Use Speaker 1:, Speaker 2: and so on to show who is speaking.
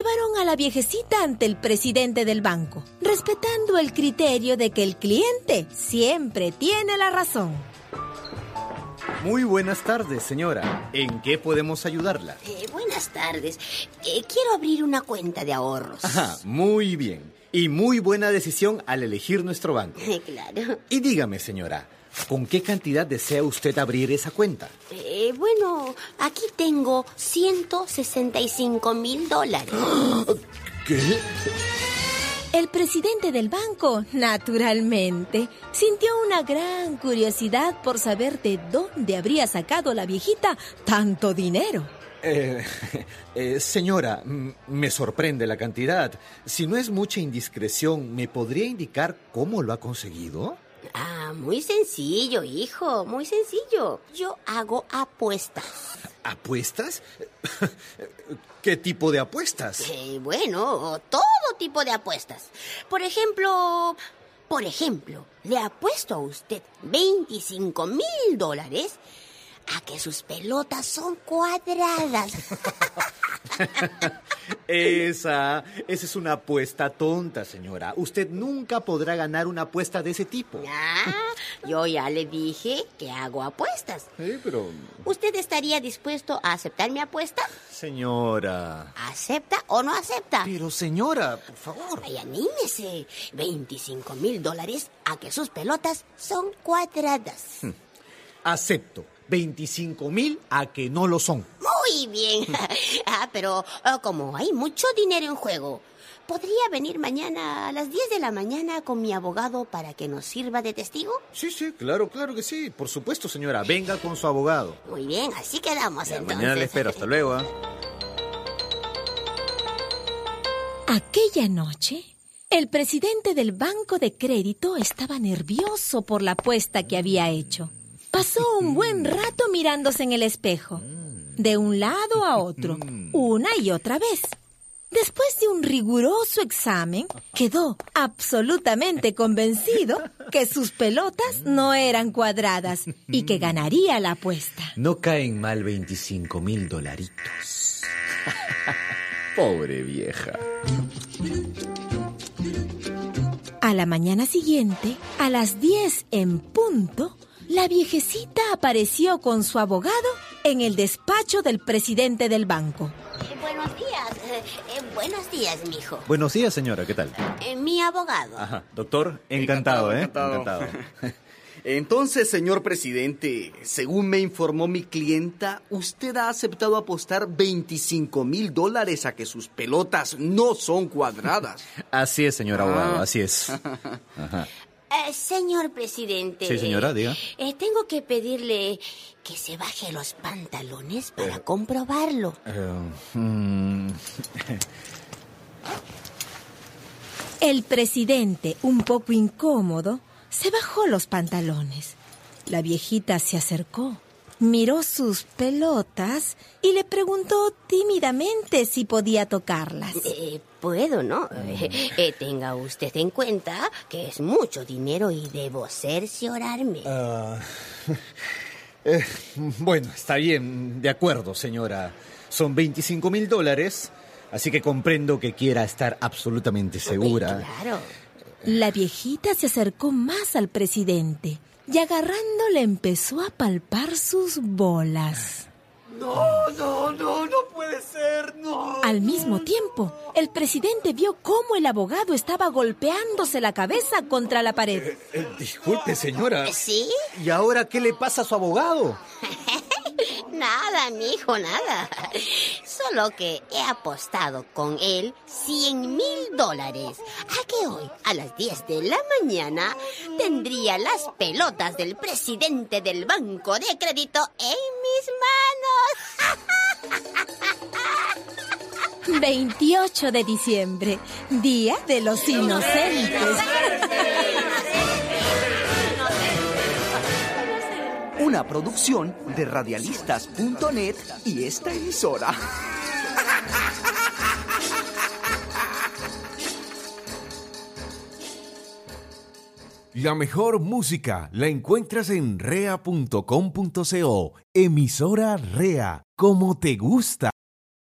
Speaker 1: llevaron a la viejecita ante el presidente del banco, respetando el criterio de que el cliente siempre tiene la razón.
Speaker 2: Muy buenas tardes, señora. ¿En qué podemos ayudarla?
Speaker 3: Buenas tardes. Quiero abrir una cuenta de ahorros.
Speaker 2: Ajá, muy bien. Y muy buena decisión al elegir nuestro banco.
Speaker 3: Claro.
Speaker 2: Y dígame, señora, ¿con qué cantidad desea usted abrir esa cuenta?
Speaker 3: Bueno, aquí tengo $165,000.
Speaker 2: ¿Qué?
Speaker 1: El presidente del banco, naturalmente, sintió una gran curiosidad por saber de dónde habría sacado la viejita tanto dinero.
Speaker 2: Señora, me sorprende la cantidad. Si no es mucha indiscreción, ¿me podría indicar cómo lo ha conseguido?
Speaker 3: Muy sencillo, hijo, muy sencillo. Yo hago apuestas.
Speaker 2: ¿Apuestas? ¿Qué tipo de apuestas?
Speaker 3: Bueno, todo tipo de apuestas. Por ejemplo, le apuesto a usted $25,000 a que sus pelotas son cuadradas.
Speaker 2: Esa es una apuesta tonta, señora. Usted nunca podrá ganar una apuesta de ese tipo.
Speaker 3: Yo ya le dije que hago apuestas.
Speaker 2: Pero...
Speaker 3: ¿Usted estaría dispuesto a aceptar mi apuesta?
Speaker 2: Señora...
Speaker 3: ¿Acepta o no acepta?
Speaker 2: Pero, señora, por favor.
Speaker 3: Ay, anímese. $25,000 a que sus pelotas son cuadradas.
Speaker 2: Acepto. 25,000 a que no lo son.
Speaker 3: Muy bien. Pero como hay mucho dinero en juego, ¿podría venir mañana a las 10 de la mañana con mi abogado para que nos sirva de testigo?
Speaker 2: Sí, claro que sí. Por supuesto, señora. Venga con su abogado.
Speaker 3: Muy bien, así quedamos entonces.
Speaker 2: Mañana le espero. Hasta luego.
Speaker 1: Aquella noche, el presidente del banco de crédito estaba nervioso por la apuesta que había hecho. Pasó un buen rato mirándose en el espejo, de un lado a otro, una y otra vez. Después de un riguroso examen, quedó absolutamente convencido que sus pelotas no eran cuadradas y que ganaría la apuesta.
Speaker 2: No caen mal $25,000. Pobre vieja.
Speaker 1: A la mañana siguiente, a las 10 en punto, la viejecita apareció con su abogado en el despacho del presidente del banco.
Speaker 3: Buenos días. Buenos días, mijo.
Speaker 2: Buenos días, señora. ¿Qué tal?
Speaker 3: Mi abogado.
Speaker 2: Ajá. Doctor, encantado. Encantado.
Speaker 4: Entonces, señor presidente, según me informó mi clienta, usted ha aceptado apostar $25,000 a que sus pelotas no son cuadradas.
Speaker 2: Así es, señor abogado, así es. Ajá.
Speaker 3: Señor presidente.
Speaker 2: Sí, señora, diga.
Speaker 3: Tengo que pedirle que se baje los pantalones para comprobarlo.
Speaker 1: El presidente, un poco incómodo, se bajó los pantalones. La viejita se acercó, miró sus pelotas y le preguntó tímidamente si podía tocarlas.
Speaker 3: Puedo, ¿no? Tenga usted en cuenta que es mucho dinero y debo cerciorarme.
Speaker 2: Bueno, está bien, de acuerdo, señora. Son $25,000, así que comprendo que quiera estar absolutamente segura.
Speaker 3: Claro.
Speaker 1: La viejita se acercó más al presidente y agarrándole empezó a palpar sus bolas.
Speaker 4: No puede ser, no.
Speaker 1: Al mismo tiempo, el presidente vio cómo el abogado estaba golpeándose la cabeza contra la pared.
Speaker 2: Disculpe, señora.
Speaker 3: ¿Sí?
Speaker 2: ¿Y ahora qué le pasa a su abogado?
Speaker 3: Nada, mijo, nada. Solo que he apostado con él $100,000 a que hoy, a las 10 de la mañana, tendría las pelotas del presidente del banco de crédito en mis manos.
Speaker 1: 28 de diciembre, Día de los Inocentes.
Speaker 5: Una producción de radialistas.net y esta emisora.
Speaker 6: La mejor música la encuentras en rea.com.co. Emisora Rea, como te gusta.